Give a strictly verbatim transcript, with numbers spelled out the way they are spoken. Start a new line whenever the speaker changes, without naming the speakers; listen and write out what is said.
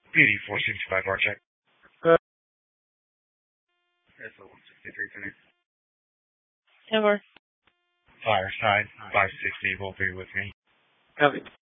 Beauty four sixty-five bar check.
Good.
S O one sixty-three tonight.
Over.
Fireside five sixty will be with me.
Copy.